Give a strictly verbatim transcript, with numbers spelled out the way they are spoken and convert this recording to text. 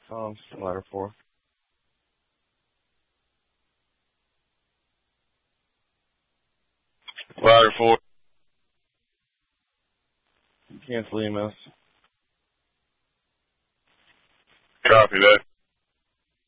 Tom's ladder four. Ladder four. Cancel E M S. Copy that.